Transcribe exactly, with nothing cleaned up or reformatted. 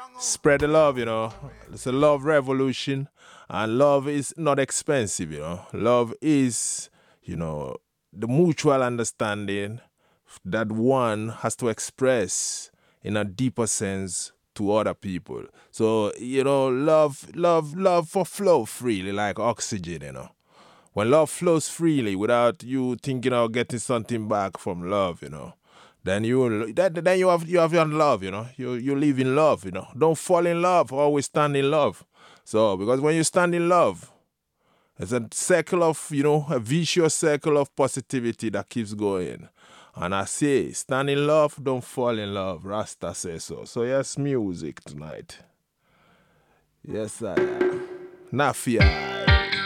spread the love, you know. It's a love revolution, and love is not expensive, you know. Love is, you know, the mutual understanding that one has to express in a deeper sense to other people. So, you know, love, love, love for flow freely like oxygen, you know. When love flows freely without you thinking of getting something back from love, you know, then you then, then you have you have your love, you know. You you live in love, you know. Don't fall in love, always stand in love. So because when you stand in love, it's a circle of, you know, a vicious circle of positivity that keeps going. And I say, stand in love, don't fall in love. Rasta says so. So yes, music tonight. Yes, I am. Nafia.